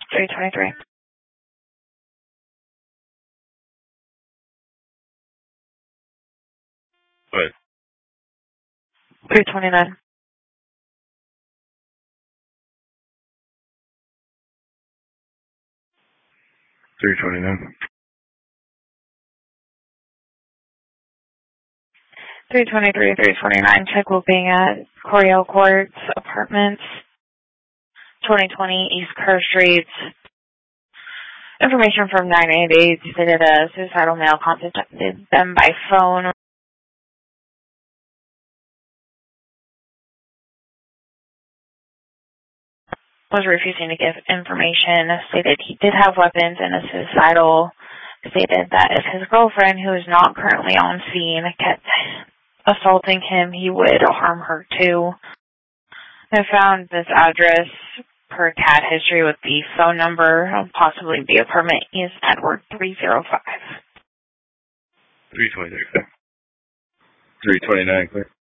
323. 329. 329. 323, 329. Check looking at Coryell Courts Apartments, 2020 East Kerr Street. Information from 988 stated a suicidal male contacted them by phone. Was refusing to give information. Stated he did have weapons and is suicidal. Stated that if his girlfriend, who is not currently on scene, kept assaulting him, he would harm her too. I found this address per CAD history with the phone number, possibly the apartment is Edward 305. 323. 329, clear.